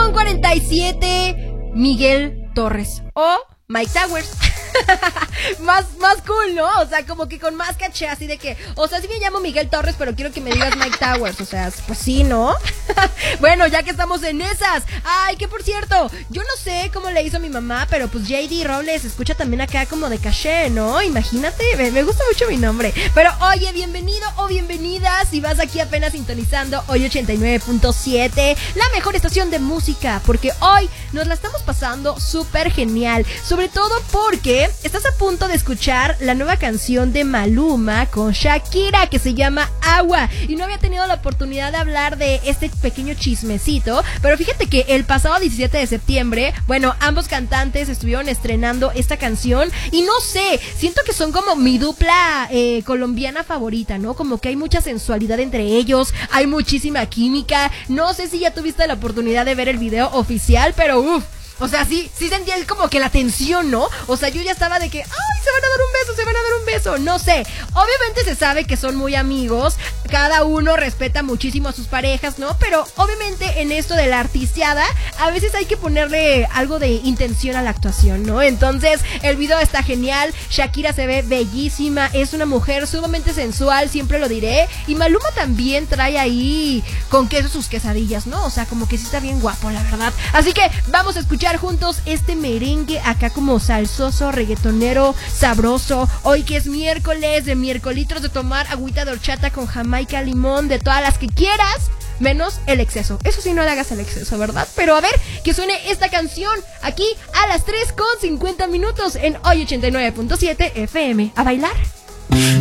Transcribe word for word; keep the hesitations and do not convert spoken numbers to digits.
con cuarenta y siete, Miguel Torres o Mike Towers. más, más cool, ¿no? O sea, como que con más caché, así de que, o sea, sí me llamo Miguel Torres, pero quiero que me digas Mike Towers. O sea, pues sí, ¿no? Bueno, ya que estamos en esas. Ay, que por cierto, yo no sé cómo le hizo mi mamá, pero pues J D Robles escucha también acá como de caché, ¿no? Imagínate, me, me gusta mucho mi nombre. Pero oye, bienvenido o bienvenida si vas aquí apenas sintonizando hoy ochenta y nueve punto siete, la mejor estación de música, porque hoy nos la estamos pasando súper genial, sobre todo porque estás a punto de escuchar la nueva canción de Maluma con Shakira que se llama Agua, y no había tenido la oportunidad de hablar de este pequeño chismecito, pero fíjate que el pasado diecisiete de septiembre, bueno, ambos cantantes estuvieron estrenando esta canción y no sé, siento que son como mi dupla eh, colombiana favorita, ¿no? Como que hay mucha sensualidad entre ellos, hay muchísima química. No sé si ya tuviste la oportunidad de ver el video oficial, pero uff, o sea, sí, sí sentía como que la tensión, ¿no? O sea, yo ya estaba de que, ¡ay, se van a dar un beso, se van a dar un beso! No sé, obviamente se sabe que son muy amigos, cada uno respeta muchísimo a sus parejas, ¿no? Pero obviamente en esto de la artisteada, a veces hay que ponerle algo de intención a la actuación, ¿no? Entonces, el video está genial, Shakira se ve bellísima, es una mujer sumamente sensual, siempre lo diré, y Maluma también trae ahí con queso sus quesadillas, ¿no? O sea, como que sí está bien guapo, la verdad. Así que vamos a escuchar juntos este merengue acá como salsoso, reggaetonero, sabroso. Hoy que es miércoles, de miércolitos, de tomar agüita de horchata con jamaica, limón, de todas las que quieras, menos el exceso. Eso sí, no le hagas el exceso, ¿verdad? Pero a ver, que suene esta canción aquí a las tres con cincuenta minutos en Hoy ochenta y nueve punto siete F M. ¿A bailar?